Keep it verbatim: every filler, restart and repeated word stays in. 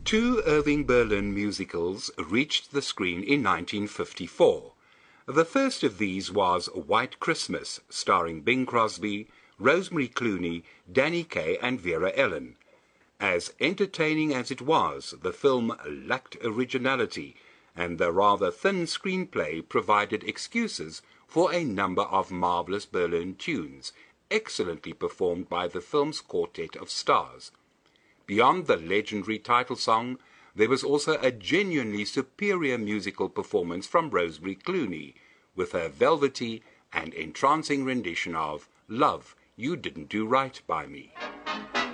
Two Irving Berlin musicals reached the screen in nineteen fifty-four. The first of these was White Christmas, starring Bing Crosby, Rosemary Clooney, Danny Kaye, and Vera Ellen. As entertaining as it was, the film lacked originality, and the rather thin screenplay provided excuses for a number of marvelous Berlin tunes, excellently performed by the film's quartet of stars. Beyond the legendary title song, there was also a genuinely superior musical performance from Rosemary Clooney, with her velvety and entrancing rendition of Love, You Didn't Do Right by Me.